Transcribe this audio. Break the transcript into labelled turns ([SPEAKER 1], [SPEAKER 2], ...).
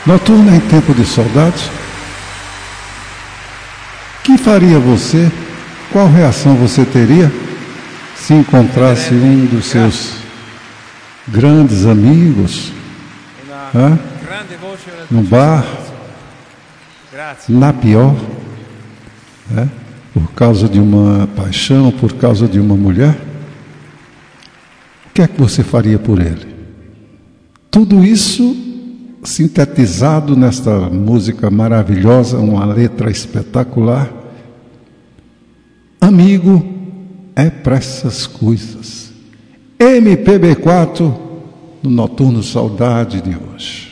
[SPEAKER 1] Noturno em tempo de saudade. Que faria você? Qual reação você teria se encontrasse um dos seus grandes amigos no bar, na pior, por causa de uma paixão, por causa de uma mulher? O que é que você faria por ele? Tudo isso sintetizado nesta música maravilhosa, uma letra espetacular. Amigo é para essas coisas. MPB4 no Noturno Saudade de hoje.